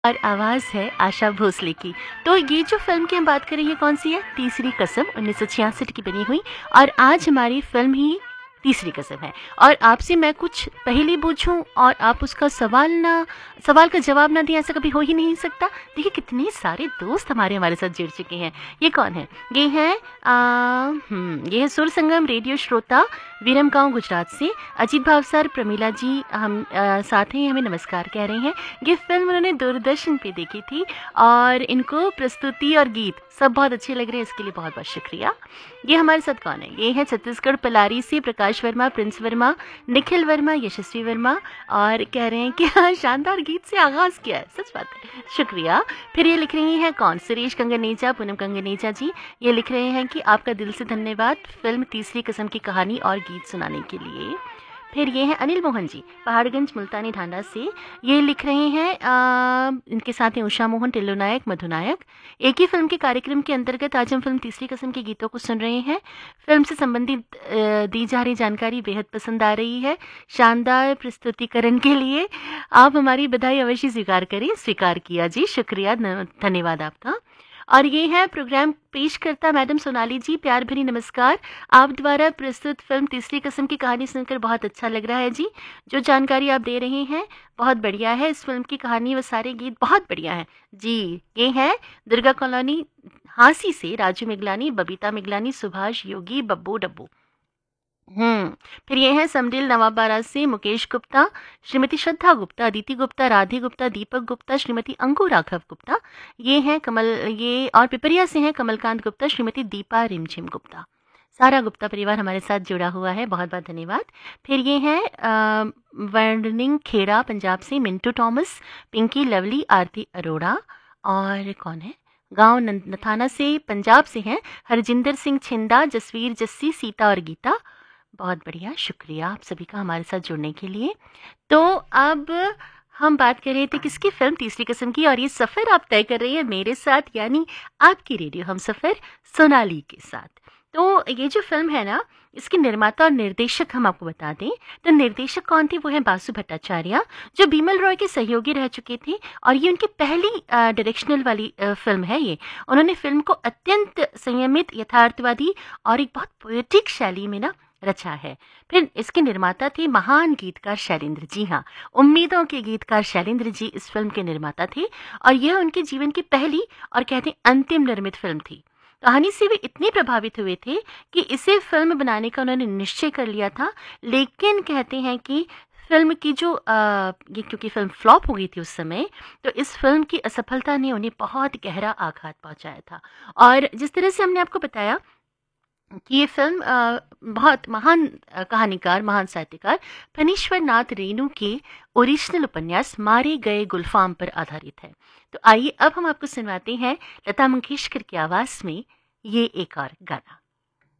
और आवाज़ है आशा भोसले की। तो ये जो फ़िल्म की हम बात कर रहे हैं कौन सी है? तीसरी कसम 1966 की बनी हुई। और आज हमारी फ़िल्म ही तीसरी कसम है। और आपसे मैं कुछ पहेली पूछूं और आप उसका सवाल का जवाब ना दें, ऐसा कभी हो ही नहीं सकता। देखिए कितने सारे दोस्त हमारे साथ जुड़ चुके हैं। ये कौन है? ये है सुर संगम रेडियो श्रोता विरमगांव गुजरात से अजीत भाव सर, प्रमीला जी हम साथ ही हमें नमस्कार कह रहे हैं। ये फिल्म उन्होंने दूरदर्शन पे देखी थी और इनको प्रस्तुति और गीत सब बहुत अच्छे लग रहे हैं, इसके लिए बहुत बहुत शुक्रिया। ये हमारे साथ कौन है? ये है छत्तीसगढ़ पलारी से प्रकाश वर्मा, प्रिंस वर्मा, निखिल वर्मा, यशस्वी वर्मा। और कह रहे हैं कि हाँ, शानदार गीत से आगाज किया है। सच बात है, शुक्रिया। फिर ये लिख रही हैं कौन? सुरेश कंगनेजा, पूनम कंगनेजा जी। ये लिख रहे हैं कि आपका दिल से धन्यवाद फिल्म तीसरी कसम की कहानी और गीत सुनाने के लिए। फिर ये हैं अनिल मोहन जी, पहाड़गंज मुल्तानी ढांडा से। ये लिख रहे हैं इनके साथ हैं उषा मोहन, टिल्लू नायक, मधु नायक। एक ही फिल्म के कार्यक्रम के अंतर्गत आज हम फिल्म तीसरी कसम के गीतों को सुन रहे हैं। फिल्म से संबंधित दी जा रही जानकारी बेहद पसंद आ रही है। शानदार प्रस्तुतिकरण के लिए आप हमारी बधाई अवश्य स्वीकार करें। स्वीकार किया जी, शुक्रिया, धन्यवाद आपका। और ये है प्रोग्राम पेश करता मैडम सोनाली जी, प्यार भरी नमस्कार। आप द्वारा प्रस्तुत फिल्म तीसरी कसम की कहानी सुनकर बहुत अच्छा लग रहा है जी। जो जानकारी आप दे रहे हैं बहुत बढ़िया है। इस फिल्म की कहानी व सारे गीत बहुत बढ़िया हैं जी। ये है दुर्गा कॉलोनी हांसी से राजू मिगलानी, बबीता मिगलानी, सुभाष योगी, बब्बू डब्बू। फिर ये है समदिल नवाबारा से मुकेश गुप्ता, श्रीमती श्रद्धा गुप्ता, अदिति गुप्ता, राधे गुप्ता, दीपक गुप्ता, श्रीमती अंकु राघव गुप्ता। ये हैं ये और पिपरिया से हैं कमलकांत गुप्ता, श्रीमती दीपा रिमझिम गुप्ता। सारा गुप्ता परिवार हमारे साथ जुड़ा हुआ है, बहुत बहुत धन्यवाद। फिर ये हैं वर्निंग खेड़ा पंजाब से मिंटू थॉमस, पिंकी लवली, आरती अरोड़ा। और कौन है? गांव नथाना से पंजाब से हैं हरजिंदर सिंह छिंदा, जसवीर जस्सी, सीता और गीता। बहुत बढ़िया, शुक्रिया आप सभी का हमारे साथ जुड़ने के लिए। तो अब हम बात कर रहे थे किसकी? फिल्म तीसरी कसम की। और ये सफ़र आप तय कर रही है मेरे साथ, यानी आपकी रेडियो हम सफ़र सोनाली के साथ। तो ये जो फिल्म है ना, इसके निर्माता और निर्देशक हम आपको बता दें। तो निर्देशक कौन थे? वो है बासु भट्टाचार्य, जो बीमल रॉय के सहयोगी रह चुके थे। और ये उनकी पहली डायरेक्शनल वाली फिल्म है ये। उन्होंने फिल्म को अत्यंत संयमित, यथार्थवादी और एक बहुत पोएटिक शैली में ना रचा है। फिर इसके निर्माता थे महान गीतकार शैलेंद्र जी। हाँ, उम्मीदों के गीतकार शैलेंद्र जी इस फिल्म के निर्माता थे। और यह उनके जीवन की पहली और कहते हैं अंतिम निर्मित फिल्म थी। कहानी से वे इतने प्रभावित हुए थे कि इसे फिल्म बनाने का उन्होंने निश्चय कर लिया था। लेकिन कहते हैं कि फिल्म की जो ये क्योंकि फिल्म फ्लॉप हो गई थी उस समय, तो इस फिल्म की असफलता ने उन्हें बहुत गहरा आघात पहुंचाया था। और जिस तरह से हमने आपको बताया कि ये फिल्म बहुत महान कहानीकार, महान साहित्यकार फणीश्वर नाथ रेणु के ओरिजिनल उपन्यास मारे गए गुलफाम पर आधारित है। तो आइए अब हम आपको सुनवाते हैं लता मंगेशकर की आवाज में ये एक और गाना।